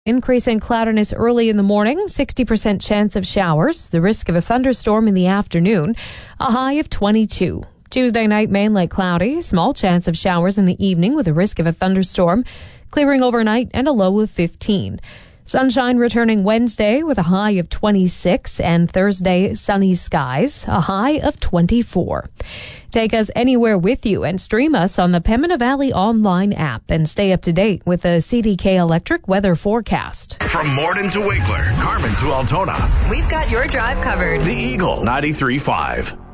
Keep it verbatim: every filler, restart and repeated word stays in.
Increasing cloudiness early in the morning, sixty percent chance of showers, the risk of a thunderstorm in the afternoon, a high of twenty-two. Tuesday night, mainly cloudy, small chance of showers in the evening with a risk of a thunderstorm, clearing overnight and a low of fifteen. Sunshine returning Wednesday with a high of twenty-six, and Thursday, sunny skies, a high of twenty-four. Take us anywhere with you and stream us on the Pembina Valley online app and stay up to date with the C D K Electric weather forecast. From Morden to Winkler, Carmen to Altona, we've got your drive covered. The Eagle ninety-three point five.